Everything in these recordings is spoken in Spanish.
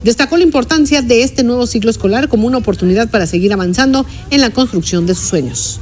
Destacó la importancia de este nuevo ciclo escolar como una oportunidad para seguir avanzando en la construcción de sus sueños.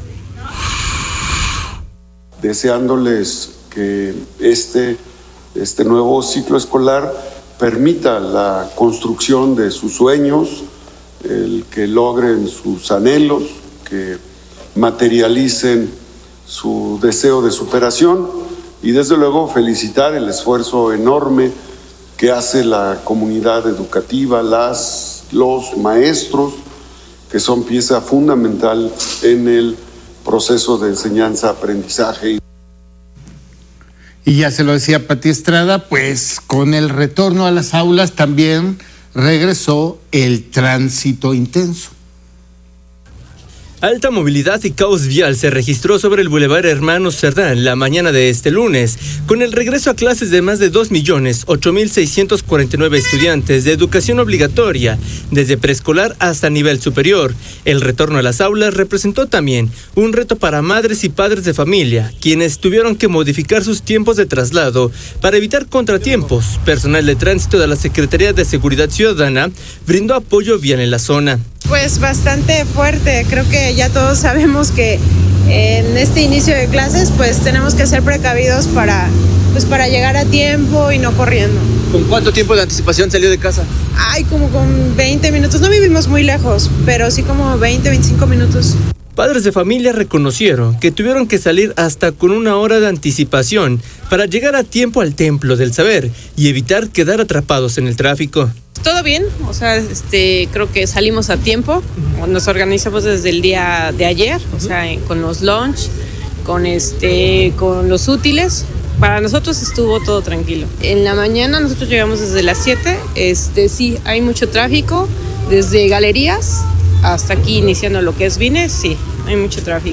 Deseándoles que este nuevo ciclo escolar permita la construcción de sus sueños, el que logren sus anhelos, que materialicen su deseo de superación y desde luego felicitar el esfuerzo enorme que hace la comunidad educativa, los maestros, que son pieza fundamental en el proceso de enseñanza-aprendizaje. Y ya se lo decía Pati Estrada, pues con el retorno a las aulas también regresó el tránsito intenso. Alta movilidad y caos vial se registró sobre el Boulevard Hermanos Cerdán la mañana de este lunes, con el regreso a clases de más de 2.008.649 estudiantes de educación obligatoria, desde preescolar hasta nivel superior. El retorno a las aulas representó también un reto para madres y padres de familia, quienes tuvieron que modificar sus tiempos de traslado para evitar contratiempos. Personal de tránsito de la Secretaría de Seguridad Ciudadana brindó apoyo vial en la zona. Pues bastante fuerte, creo que ya todos sabemos que en este inicio de clases pues tenemos que ser precavidos para llegar a tiempo y no corriendo. ¿Con cuánto tiempo de anticipación salió de casa? Ay, como con 20 minutos, no vivimos muy lejos, pero sí como 20-25 minutos. Padres de familia reconocieron que tuvieron que salir hasta con 1 hora de anticipación para llegar a tiempo al Templo del Saber y evitar quedar atrapados en el tráfico. Todo bien, o sea, creo que salimos a tiempo, nos organizamos desde el día de ayer, o sea, con los lunch, con los útiles. Para nosotros estuvo todo tranquilo. En la mañana nosotros llegamos desde las 7, sí, hay mucho tráfico, desde galerías hasta aquí iniciando lo que es Vines, sí, hay mucho tráfico.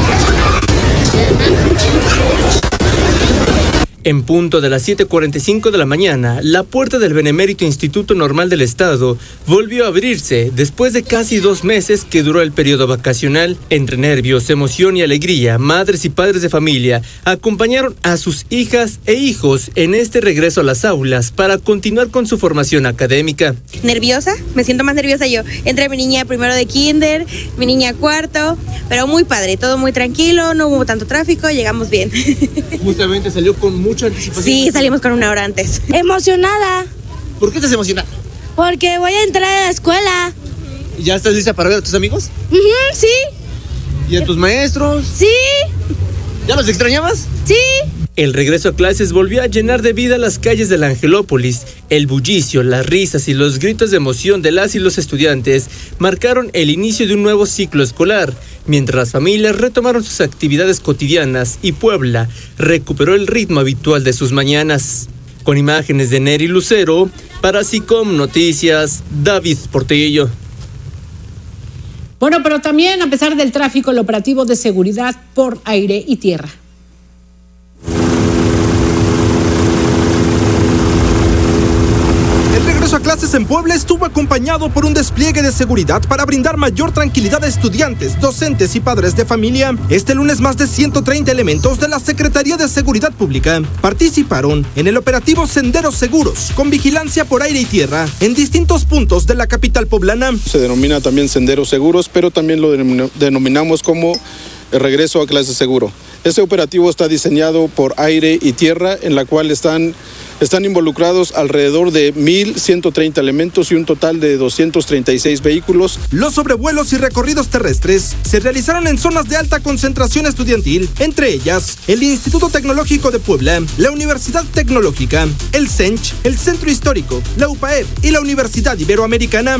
En punto de las 7:45 de la mañana, la puerta del Benemérito Instituto Normal del Estado volvió a abrirse después de casi 2 meses que duró el periodo vacacional. Entre nervios, emoción y alegría, madres y padres de familia acompañaron a sus hijas e hijos en este regreso a las aulas para continuar con su formación académica. Nerviosa, me siento más nerviosa yo. Entré mi niña primero de kinder, mi niña cuarto, pero muy padre, todo muy tranquilo, no hubo tanto tráfico, llegamos bien. Justamente salió con mucha anticipación. Sí, salimos con 1 hora antes. Emocionada. ¿Por qué estás emocionada? Porque voy a entrar a la escuela. ¿Ya estás lista para ver a tus amigos? Sí. ¿Y a tus maestros? Sí. ¿Ya los extrañabas? Sí. El regreso a clases volvió a llenar de vida las calles de la Angelópolis. El bullicio, las risas y los gritos de emoción de las y los estudiantes marcaron el inicio de un nuevo ciclo escolar, mientras las familias retomaron sus actividades cotidianas y Puebla recuperó el ritmo habitual de sus mañanas. Con imágenes de Neri Lucero, para SICOM Noticias, David Portillo. Bueno, pero también a pesar del tráfico, el operativo de seguridad por aire y tierra. El regreso a clases en Puebla estuvo acompañado por un despliegue de seguridad para brindar mayor tranquilidad a estudiantes, docentes y padres de familia. Este lunes más de 130 elementos de la Secretaría de Seguridad Pública participaron en el operativo Senderos Seguros, con vigilancia por aire y tierra en distintos puntos de la capital poblana. Se denomina también Senderos Seguros, pero también lo denominamos como el regreso a clases seguro. Este operativo está diseñado por aire y tierra, en la cual están involucrados alrededor de 1.130 elementos y un total de 236 vehículos. Los sobrevuelos y recorridos terrestres se realizaron en zonas de alta concentración estudiantil, entre ellas el Instituto Tecnológico de Puebla, la Universidad Tecnológica, el CENCH, el Centro Histórico, la UPAEP y la Universidad Iberoamericana.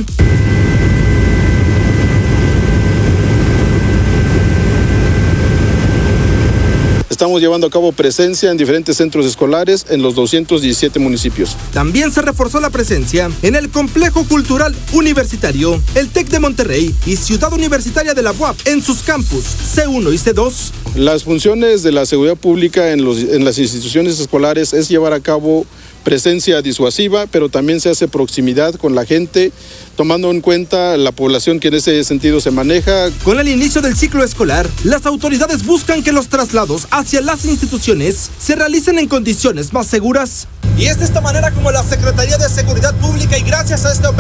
Estamos llevando a cabo presencia en diferentes centros escolares en los 217 municipios. También se reforzó la presencia en el Complejo Cultural Universitario, el TEC de Monterrey y Ciudad Universitaria de la UAP en sus campus C1 y C2. Las funciones de la seguridad pública en las instituciones escolares es llevar a cabo presencia disuasiva, pero también se hace proximidad con la gente, tomando en cuenta la población que en ese sentido se maneja. Con el inicio del ciclo escolar, las autoridades buscan que los traslados hacia las instituciones se realicen en condiciones más seguras. Y es de esta manera como la Secretaría de Seguridad Pública, y gracias a este